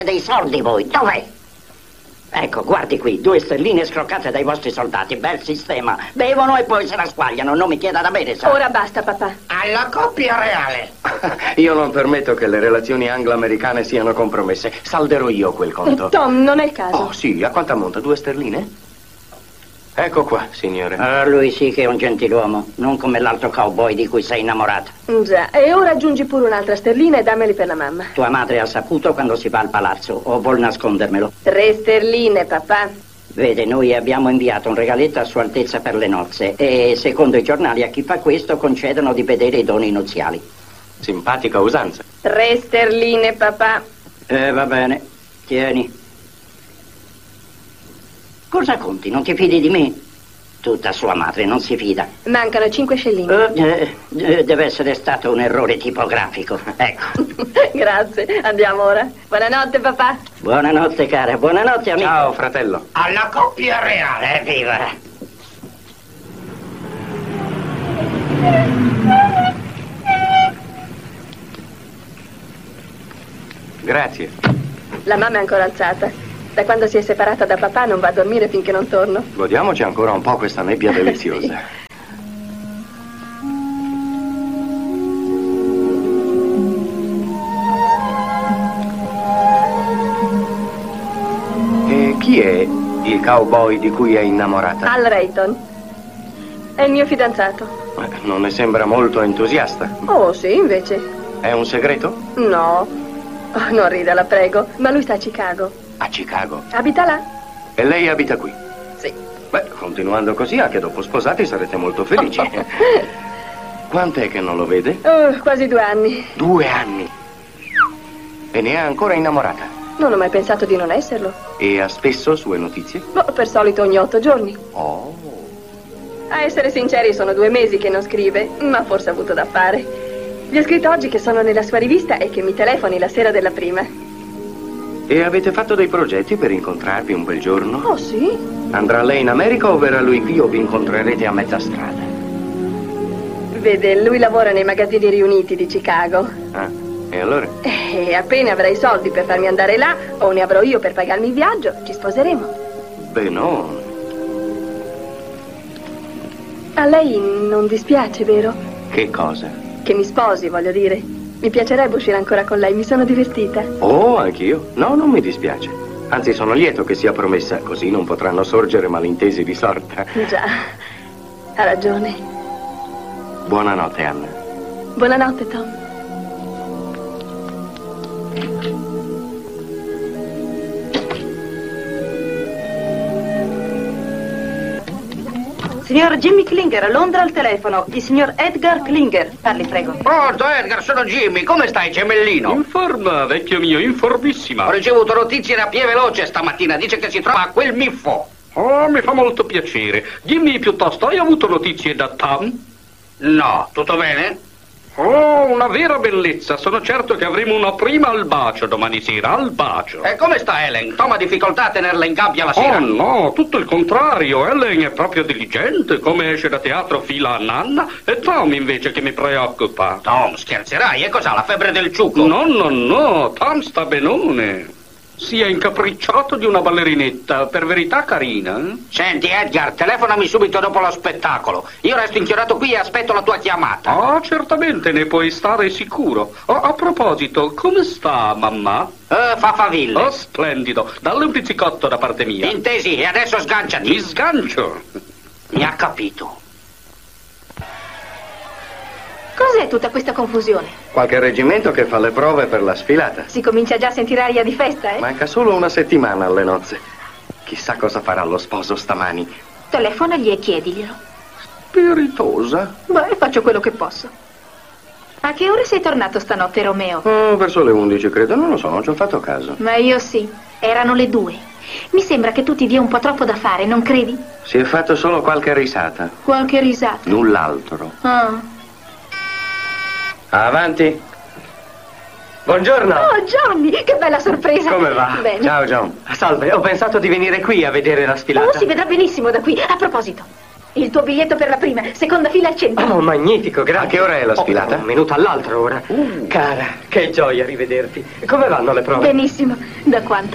dei soldi voi, dov'è? Ecco, guardi qui, 2 sterline scroccate dai vostri soldati, bel sistema. Bevono e poi se la squagliano, non mi chieda da bere, sa. Ora basta, papà. Alla coppia reale. Io non permetto che le relazioni anglo-americane siano compromesse. Salderò io quel conto. Tom, non è il caso. Oh, sì, a quanto ammonta? 2 sterline? Ecco qua, signore. Ah, lui sì che è un gentiluomo, non come l'altro cowboy di cui sei innamorata. Già, e ora aggiungi pure un'altra sterlina e dammeli per la mamma. Tua madre ha saputo quando si va al palazzo, o vuol nascondermelo? 3 sterline, papà. Vede, noi abbiamo inviato un regaletto a Sua Altezza per le nozze e secondo i giornali a chi fa questo concedono di vedere i doni nuziali. Simpatica usanza. 3 sterline, papà. Va bene, tieni. Cosa conti? Non ti fidi di me? Tutta sua madre non si fida. Mancano 5 scellini. Deve essere stato un errore tipografico. Ecco. Grazie, andiamo ora. Buonanotte, papà. Buonanotte, cara. Buonanotte, amico. Ciao, fratello. Alla coppia reale. Evviva. Grazie. La mamma è ancora alzata. Da quando si è separata da papà non va a dormire finché non torno. Godiamoci ancora un po' questa nebbia deliziosa. E chi è il cowboy di cui è innamorata? Al Rayton. È il mio fidanzato. Non ne sembra molto entusiasta. Oh, sì, invece. È un segreto? No. Oh, non rida, la prego. Ma lui sta a Chicago. A Chicago. Abita là? E lei abita qui? Sì. Beh, continuando così, anche dopo sposati sarete molto felici. Quant'è che non lo vede? Quasi 2 anni. 2 anni. E ne è ancora innamorata? Non ho mai pensato di non esserlo. E ha spesso sue notizie? Per solito ogni 8 giorni. Oh. A essere sinceri, sono 2 mesi che non scrive, ma forse ha avuto da fare. Gli ho scritto oggi che sono nella sua rivista e che mi telefoni la sera della prima. E avete fatto dei progetti per incontrarvi un bel giorno? Oh, sì? Andrà lei in America o verrà lui qui o vi incontrerete a mezza strada? Vede, lui lavora nei magazzini riuniti di Chicago. Ah, e allora? E appena avrai i soldi per farmi andare là, o ne avrò io per pagarmi il viaggio, ci sposeremo. Beh, no. A lei non dispiace, vero? Che cosa? Che mi sposi, voglio dire. Mi piacerebbe uscire ancora con lei, mi sono divertita. Oh, anch'io. No, non mi dispiace. Anzi, sono lieto che sia promessa, così non potranno sorgere malintesi di sorta. Già, ha ragione. Buonanotte, Anna. Buonanotte, Tom. Signor Jimmy Klinger, a Londra al telefono. Il signor Edgar Klinger. Parli, prego. Pronto, Edgar, sono Jimmy. Come stai, gemellino? In forma, vecchio mio, informissima. Ho ricevuto notizie da Pie Veloce stamattina. Dice che si trova a quel miffo. Oh, mi fa molto piacere. Dimmi piuttosto, hai avuto notizie da Tom? No, tutto bene? Oh, una vera bellezza. Sono certo che avremo una prima al bacio domani sera, al bacio. E come sta Helen? Tom ha difficoltà a tenerla in gabbia la sera? Oh no, tutto il contrario. Ellen è proprio diligente, come esce da teatro fila a nanna, e Tom invece che mi preoccupa. Tom, scherzerai, e cos'ha, la febbre del ciuco? No, Tom sta benone. Si è incapricciato di una ballerinetta, per verità carina. Senti, Edgar, telefonami subito dopo lo spettacolo. Io resto inchiodato qui e aspetto la tua chiamata. Ah, certamente, ne puoi stare sicuro. Oh, a proposito, come sta mamma? Fa faville. Oh, splendido. Dalle un pizzicotto da parte mia. Intesi, e adesso sganciati. Mi sgancio. Mi ha capito. Cos'è tutta questa confusione? Qualche reggimento che fa le prove per la sfilata. Si comincia già a sentire aria di festa, eh? Manca solo una settimana alle nozze. Chissà cosa farà lo sposo stamani. Telefonagli e chiediglielo. Spiritosa. Beh, faccio quello che posso. A che ore sei tornato stanotte, Romeo? Verso le 11, credo. Non lo so, non ci ho fatto caso. Ma io sì. Erano le 2. Mi sembra che tu ti dia un po' troppo da fare, non credi? Si è fatto solo qualche risata. Qualche risata. Null'altro. Ah. Avanti. Buongiorno. Oh, Johnny, che bella sorpresa. Come va? Bene. Ciao, John. Salve, ho pensato di venire qui a vedere la sfilata. Oh, si vedrà benissimo da qui. A proposito, Il tuo biglietto per la prima, seconda fila al centro. Oh, magnifico, grazie. A che ora è la sfilata? Un minuto all'altra ora. Cara, che gioia rivederti. Come vanno le prove? Benissimo. Da quanto?